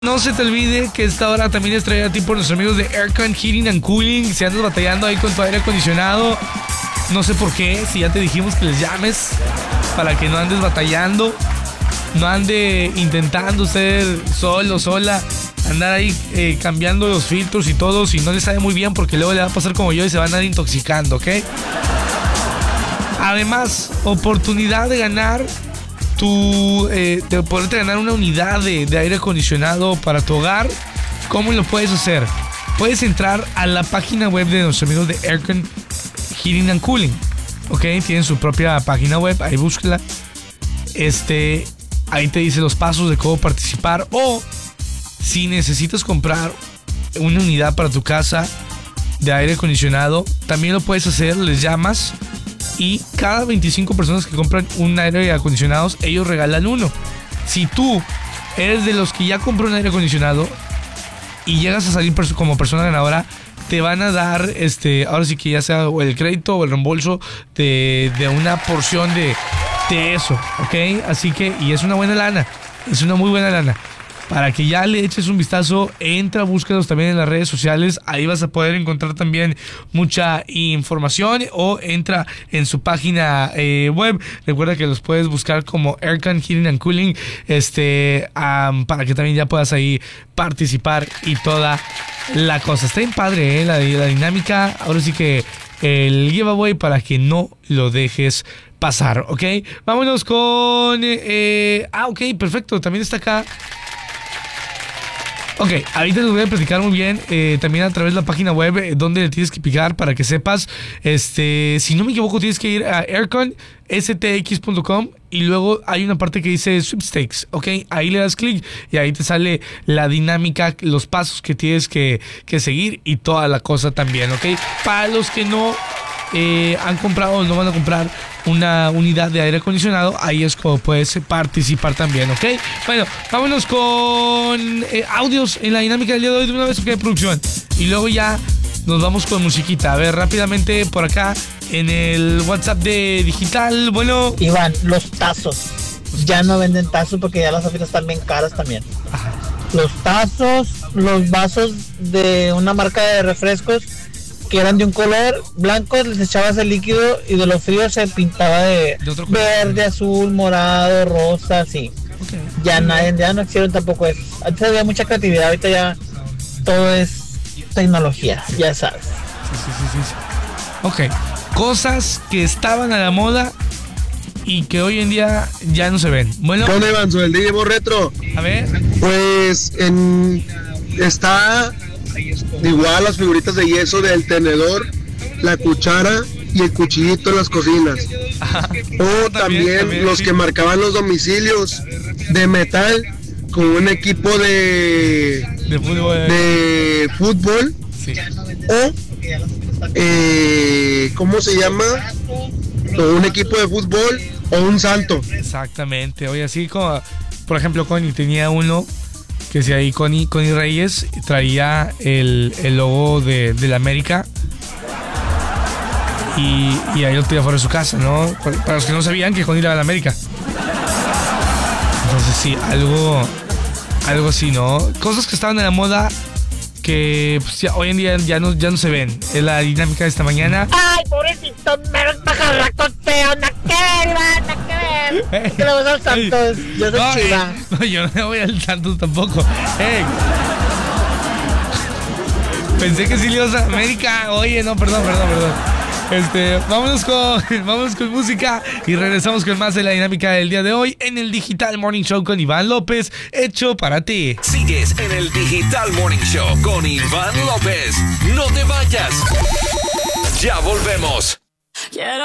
No se te olvide que esta hora también es traída a ti por nuestros amigos de Aircon Heating and Cooling. Si andas batallando ahí con tu aire acondicionado, no sé por qué, si ya te dijimos que les llames para que no andes batallando, no ande intentando ser solo, sola, andar ahí cambiando los filtros y todo, si no le sabe muy bien, porque luego le va a pasar como yo y se va a andar intoxicando, ¿ok? Además, oportunidad de ganar de poderte ganar una unidad de aire acondicionado para tu hogar. ¿Cómo lo puedes hacer? Puedes entrar a la página web de nuestros amigos de Aircon Heating and Cooling, ¿ok? Tienen su propia página web, ahí búscala. Ahí te dice los pasos de cómo participar, o si necesitas comprar una unidad para tu casa de aire acondicionado, también lo puedes hacer. Les llamas y cada 25 personas que compran un aire acondicionado, ellos regalan uno. Si tú eres de los que ya compró un aire acondicionado y llegas a salir como persona ganadora, te van a dar, ahora sí que ya sea o el crédito o el reembolso de una porción de eso, ¿ok? Así que, y es una buena lana, es una muy buena lana. Para que ya le eches un vistazo, entra, búscalos también en las redes sociales. Ahí vas a poder encontrar también mucha información, o entra en su página web. Recuerda que los puedes buscar como Aircon Heating and Cooling, para que también ya puedas ahí participar y toda la cosa. Está bien padre, la dinámica. Ahora sí que el giveaway, para que no lo dejes pasar, ¿ok? Vámonos con... ok, perfecto. También está acá. Ok, ahorita les voy a platicar muy bien, también a través de la página web, donde le tienes que picar para que sepas. Si no me equivoco, tienes que ir a airconstx.com y luego hay una parte que dice sweepstakes, ok, ahí le das clic y ahí te sale la dinámica, los pasos que tienes que seguir y toda la cosa también, ok. Para los que no han comprado o no van a comprar una unidad de aire acondicionado, ahí es como puedes participar también, ¿ok? Bueno, vámonos con audios en la dinámica del día de hoy de una vez, ¿ok, producción? Y luego ya nos vamos con musiquita. A ver, rápidamente por acá en el WhatsApp de Digital. Bueno, Iván, los tazos ya no venden tazos porque ya las afitas están bien caras también. Ajá. Los tazos, los vasos de una marca de refrescos que eran de un color blanco, les echabas el líquido y de los fríos se pintaba de verde, azul, morado, rosa, así. Okay. Ya no hicieron tampoco eso. Antes había mucha creatividad, ahorita ya todo es tecnología, ya sabes. Sí. Ok, cosas que estaban a la moda y que hoy en día ya no se ven. Bueno, ¿dónde avanzó el DJ Retro? A ver. Pues está igual las figuritas de yeso del tenedor, la cuchara y el cuchillito en las cocinas. Ajá. O también los que marcaban los domicilios de metal con un equipo de fútbol. Sí. O ¿cómo se llama? O un equipo de fútbol o un santo. Exactamente. Oye, así como por ejemplo Connie tenía uno que si ahí Connie Reyes traía el logo de la América y ahí lo tenía fuera de su casa, ¿no? Para los que no sabían que Connie era de la América. Entonces sí, algo así, ¿no? Cosas que estaban en la moda que pues, ya, hoy en día ya no se ven. Es la dinámica de esta mañana. Ay, pobrecito, me baja con feo, nada que ver. Que le vas al Santos. Yo soy Chiva. No, yo no voy al Santos tampoco. Pensé que sí le ibas a América. Oye, no, perdón. Vámonos con música y regresamos con más de la dinámica del día de hoy en el Digital Morning Show con Iván López, hecho para ti. Sigues en el Digital Morning Show con Iván López. No te vayas. Ya volvemos.